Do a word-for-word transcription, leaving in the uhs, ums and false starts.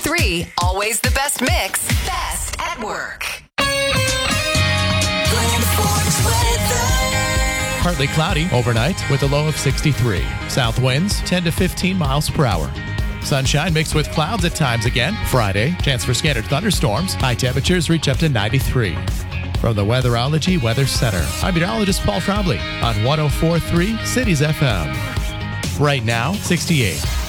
ninety-three, always the best mix. Best at work. Partly cloudy overnight with a low of sixty-three. South winds ten to fifteen miles per hour. Sunshine mixed with clouds at times again. Friday, chance for scattered thunderstorms. High temperatures reach up to ninety-three. From the Weatherology Weather Center, I'm meteorologist Paul Trombley on one oh four point three Cities F M. Right now, sixty-eight.